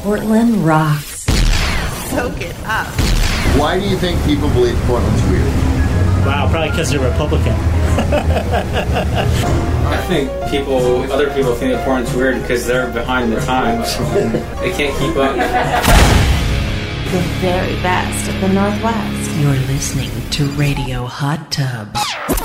Portland rocks. Soak it up. Why do you think people believe Portland's weird? Wow, probably because they're Republican. I think other people think that Portland's weird because they're behind the times. They can't keep up. The very best of the Northwest. You're listening to Radio Hot Tub.